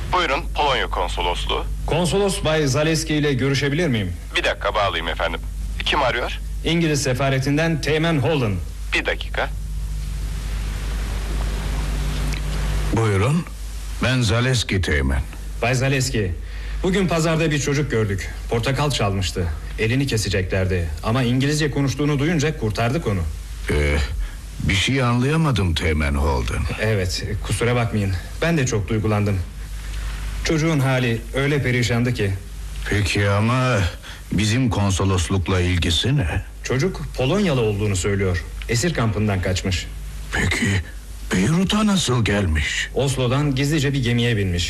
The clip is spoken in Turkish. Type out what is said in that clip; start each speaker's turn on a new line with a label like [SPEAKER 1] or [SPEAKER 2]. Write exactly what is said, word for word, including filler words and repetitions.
[SPEAKER 1] Buyurun, Polonya konsolosluğu.
[SPEAKER 2] Konsolos Bay Zaleski ile görüşebilir miyim?
[SPEAKER 1] Bir dakika, bağlayayım efendim. Kim arıyor?
[SPEAKER 2] İngiliz sefaretinden Teğmen Holden.
[SPEAKER 1] Bir dakika.
[SPEAKER 3] Buyurun. Ben Zaleski Teğmen.
[SPEAKER 2] Bay Zaleski, bugün pazarda bir çocuk gördük. Portakal çalmıştı. Elini keseceklerdi. Ama İngilizce konuştuğunu duyunca kurtardık onu.
[SPEAKER 3] Ee, bir şey anlayamadım Teğmen Holden.
[SPEAKER 2] Evet, kusura bakmayın. Ben de çok duygulandım. Çocuğun hali öyle perişandı ki.
[SPEAKER 3] Peki ama bizim konsoloslukla ilgisi ne?
[SPEAKER 2] Çocuk Polonyalı olduğunu söylüyor. Esir kampından kaçmış.
[SPEAKER 3] Peki Beyrut'a nasıl gelmiş?
[SPEAKER 2] Oslo'dan gizlice bir gemiye binmiş.